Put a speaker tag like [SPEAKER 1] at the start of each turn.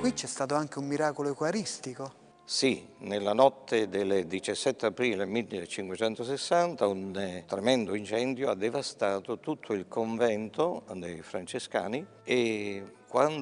[SPEAKER 1] qui c'è stato anche un miracolo eucaristico.
[SPEAKER 2] Sì, nella notte del 17 aprile 1560 un tremendo incendio ha devastato tutto il convento dei francescani e quando